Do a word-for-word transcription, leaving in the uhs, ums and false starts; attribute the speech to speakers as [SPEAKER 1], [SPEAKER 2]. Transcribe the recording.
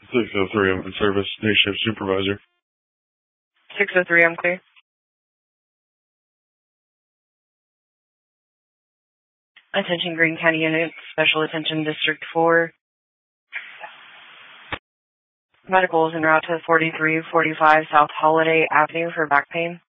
[SPEAKER 1] six oh three, I'm in service. Day shift supervisor.
[SPEAKER 2] six oh three, I'm clear. Attention Greene County Unit, Special Attention District four. Medical is en route to forty-three forty-five South Holiday Avenue for back pain.